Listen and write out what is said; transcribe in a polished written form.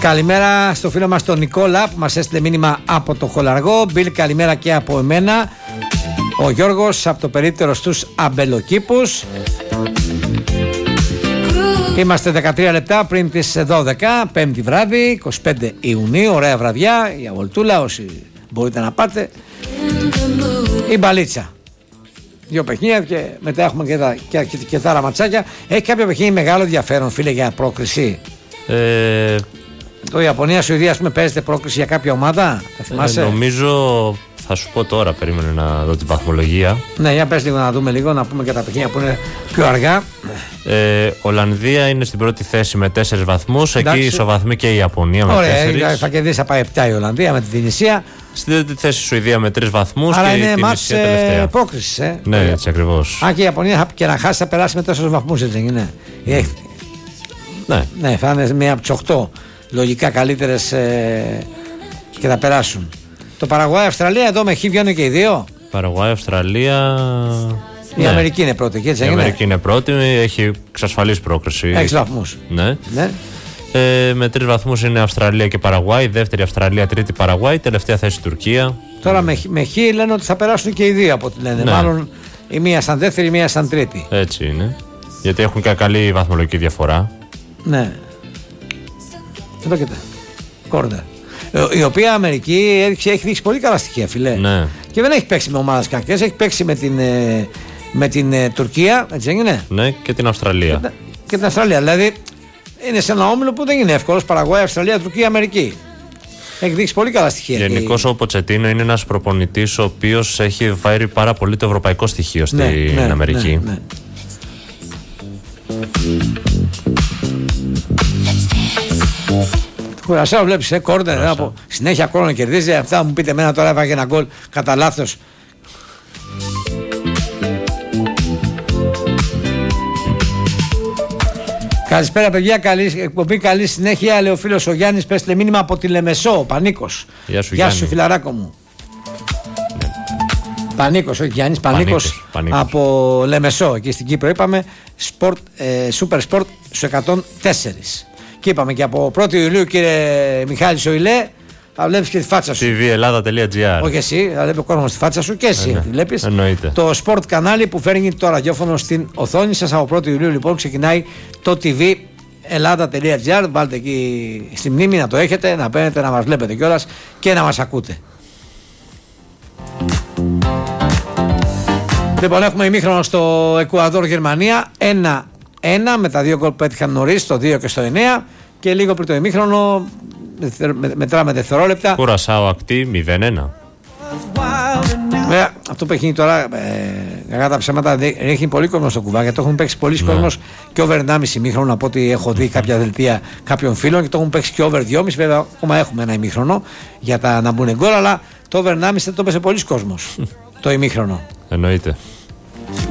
Καλημέρα στο φίλο μας τον Νικόλα που μας έστειλε μήνυμα από το Χολαργό. Μπιλ, καλημέρα και από εμένα. Ο Γιώργος από το περίπτερο στους Αμπελοκήπους. Είμαστε 13 λεπτά πριν τις 12, πέμπτη βράδυ, 25 Ιουνίου, ωραία βραδιά, η Αβολτούλα, όσοι μπορείτε να πάτε. Η μπαλίτσα. Δύο παιχνίδια και μετά έχουμε και τα ραματσάκια. Έχει κάποιο παιχνίδι μεγάλο ενδιαφέρον, φίλε, για πρόκριση? Το Ιαπωνία-Σουηδία, ας πούμε, παίζεται πρόκριση για κάποια ομάδα, θα θυμάσαι? Νομίζω, θα σου πω τώρα, περίμενε να δω την βαθμολογία. Ναι, για πες λίγο να δούμε λίγο, να πούμε και τα παιχνίδια που είναι πιο αργά. Ολλανδία είναι στην πρώτη θέση με 4 βαθμούς. Εκεί ισοβαθμεί και η Ιαπωνία με 4. Ωραία, θα κερδίσει, θα πάει 7 η Ολλανδία με την Τινησία. Στην τέταρτη θέση η Σουηδία με 3 βαθμούς. Άρα και είναι η μάτς πρόκρισης. Ναι, έτσι ακριβώς. Αν και η Ιαπωνία και να χάσει θα περάσει με 4 βαθμούς, έτσι δεν είναι? Ναι, θα είναι μία από τις 8 λογικά καλύτερες και θα περάσουν. Το Παραγουάι-Αυστραλία, εδώ με χ βγαίνουν και οι δύο. Παραγουάι-Αυστραλία. Η Αμερική είναι πρώτη, έτσι δεν είναι? Η Αμερική είναι πρώτη, έχει εξασφαλίσει πρόκριση. 6 βαθμούς. Ναι. Με 3 βαθμούς είναι Αυστραλία και Παραγουάι. Δεύτερη Αυστραλία, τρίτη Παραγουάι. Τελευταία θέση Τουρκία. Τώρα με χ λένε ότι θα περάσουν και οι δύο από ό,τι λένε. Ναι. Μάλλον η μία σαν δεύτερη, η μία σαν τρίτη. Έτσι είναι. Γιατί έχουν και καλή βαθμολογική διαφορά. Ναι. Εδώ και τα κόρνερ. Η οποία Αμερική έχει δείξει πολύ καλά στοιχεία, φιλέ. Ναι. Και δεν έχει παίξει με ομάδες κακές. Έχει παίξει με την Τουρκία, έτσι έγινε? Ναι, και την Αυστραλία. Και την Αυστραλία. Δηλαδή είναι σε ένα όμιλο που δεν είναι εύκολο. Παραγουάι, Αυστραλία, Τουρκία, Αμερική. Έχει δείξει πολύ καλά στοιχεία. Γενικώς ο Ποτσετίνο είναι ένας προπονητής ο οποίος έχει φέρει πάρα πολύ το ευρωπαϊκό στοιχείο στην Αμερική. Ναι. Κουρασάω, βλέπεις, κόρνερ, από συνέχεια κόρνερ κερδίζει. Αυτά μου πείτε εμένα τώρα, έβαγε ένα γκολ κατά λάθος. Καλησπέρα, παιδιά. Καλή εκπομπή, καλή συνέχεια. Λέει ο φίλος ο Γιάννης, πέστε μήνυμα από τη Λεμεσό, ο Πανίκος. Γεια σου, φιλαράκο μου. Πανίκος, όχι Γιάννης, Πανίκος. Από Λεμεσό, εκεί στην Κύπρο είπαμε. Super Sport στους 104. Και είπαμε και από 1η Ιουλίου, κύριε Μιχάλη Σοηλέ, θα βλέπεις και τη φάτσα σου. tvellada.gr. Όχι εσύ, θα βλέπει ο κόσμος τη φάτσα σου και εσύ τη βλέπεις. Εννοείται. Το Sport κανάλι που φέρνει το ραδιόφωνο στην οθόνη σας. Από 1η Ιουλίου λοιπόν ξεκινάει το tvellada.gr. Βάλτε εκεί στη μνήμη να το έχετε, να παίρνετε, να μας βλέπετε κιόλας και να μας ακούτε. Λοιπόν, έχουμε ημίχρονο στο Εκουαδόρ-Γερμανία 1-1 με τα 2 γκολ που έτυχαν νωρίς, το 2 και στο 9. Και λίγο πριν το ημίχρονο μετράμε δευτερόλεπτα. Κουρασάο ακτή 0-1. Αυτό που έχει τώρα, κακά τα ψέματα, έχει πολύ κόσμο στο κουβά, γιατί το έχουν παίξει πολλοί κόσμος και over 1,5 ημίχρονο από ό,τι έχω δει κάποια δελτία κάποιων φίλων, και το έχουν παίξει και over 2,5. Βέβαια, ακόμα έχουμε ένα ημίχρονο για να μπουν γκολ, αλλά το over 1,5 δεν το παίζει πολλοί κόσμος το ημίχρονο. Εννοείται.